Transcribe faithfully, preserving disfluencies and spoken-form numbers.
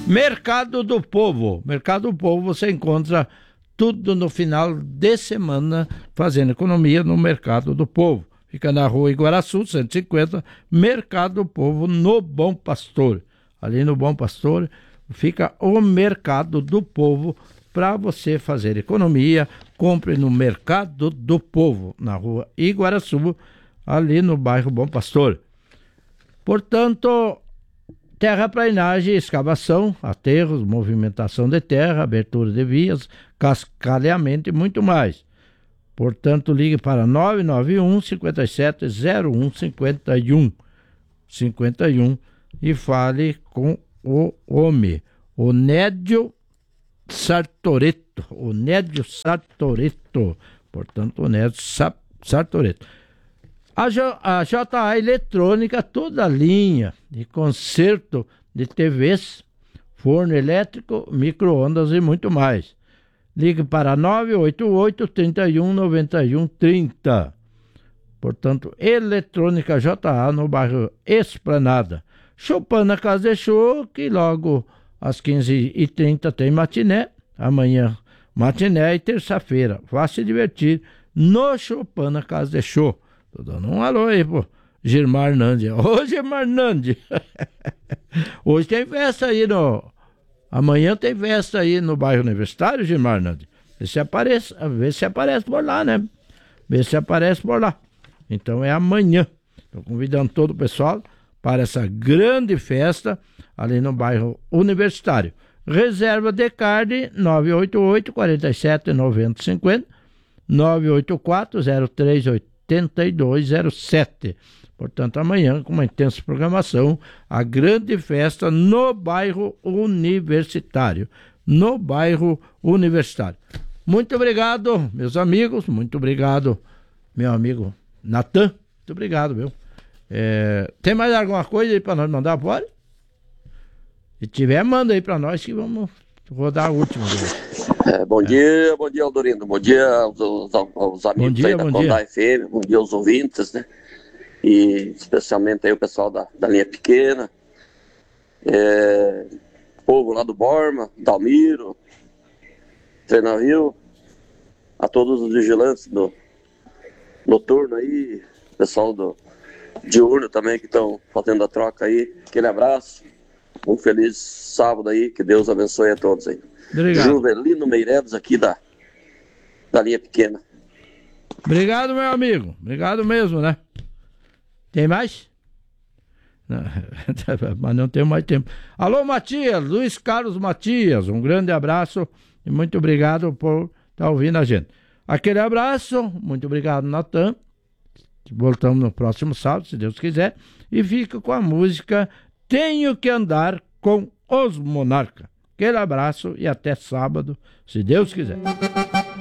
Mercado do Povo. Mercado do Povo, você encontra tudo no final de semana, fazendo economia no Mercado do Povo. Fica na rua Iguaraçu, cento e cinquenta, Mercado do Povo, no Bom Pastor. Ali no Bom Pastor fica o Mercado do Povo para você fazer economia. Compre no Mercado do Povo, na rua Iguaraçu, ali no bairro Bom Pastor. Portanto, terraplanagem, escavação, aterros, movimentação de terra, abertura de vias, cascalhamento e muito mais. Portanto, ligue para nove nove um, cinco sete, zero um cinco um, cinco um e fale com o homem, o Nédio Sartoreto, o Nédio Sartoreto, portanto, o Nédio Sartoreto. A, J, a J A Eletrônica, toda a linha de conserto de T Vs, forno elétrico, micro-ondas e muito mais. Ligue para nove oito oito, três um, nove um três zero. Portanto, Eletrônica J A no bairro Esplanada. Chopin na Casa de Show, que logo às quinze e trinta tem matiné. Amanhã matiné e terça-feira. Vá se divertir no Chopin na Casa de Show. Tô dando um alô aí, pô. Gilmar Nandi. Ô, Gilmar Nandi. Hoje tem festa aí no... Amanhã tem festa aí no bairro Universitário, Gilmar Nandi. Vê se aparece, vê se aparece por lá, né? Vê se aparece por lá. Então é amanhã. Estou convidando todo o pessoal para essa grande festa ali no bairro Universitário. Reserva de card nove oito oito, quatro sete, nove zero cinco zero, nove oito quatro, zero três oito dois zero sete. Portanto, amanhã, com uma intensa programação, a grande festa no bairro Universitário. No bairro Universitário. Muito obrigado, meus amigos. Muito obrigado, meu amigo Natan. Muito obrigado, meu. É, tem mais alguma coisa aí para nós mandar fora? Se tiver, manda aí para nós que vamos rodar a última. É, bom é. dia, bom dia, Aldorino. Bom dia aos, aos, aos amigos dia, aí da Condá F M. Bom dia aos ouvintes, né? E especialmente aí o pessoal da, da linha pequena, é, povo lá do Borma, Dalmiro, Treinavil, a todos os vigilantes do noturno aí, pessoal do diurno também que estão fazendo a troca aí, aquele abraço, um feliz sábado aí, que Deus abençoe a todos aí. Obrigado. Juvelino Meireles aqui da, da linha pequena. Obrigado, meu amigo, obrigado mesmo, né? Tem mais? Não, mas não tenho mais tempo. Alô, Matias, Luiz Carlos Matias, um grande abraço e muito obrigado por estar ouvindo a gente. Aquele abraço, muito obrigado, Natan. Voltamos no próximo sábado, se Deus quiser. E fica com a música Tenho que Andar com os Monarcas. Aquele abraço e até sábado, se Deus quiser.